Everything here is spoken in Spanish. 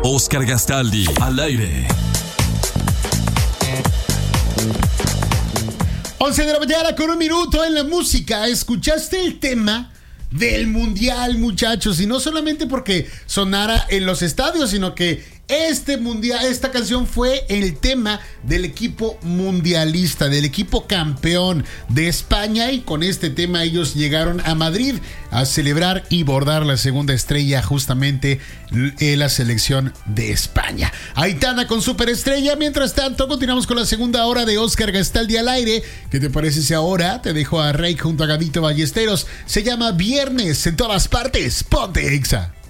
Oscar Gastaldi, al aire. 11 de la mañana con 1 minuto en la música. ¿Escuchaste el tema del mundial, muchachos? Y no solamente porque sonara en los estadios, sino que este mundial, esta canción fue el tema del equipo mundialista, del equipo campeón de España, y con este tema ellos llegaron a Madrid a celebrar y bordar la segunda estrella justamente en la selección de España. Aitana con Superestrella. Mientras tanto, continuamos con la segunda hora de Oscar Gastaldi al aire. ¿Qué te parece si ahora te dejo a Rey junto a Gabito Ballesteros? Se llama Viernes en todas partes. Ponte Exa.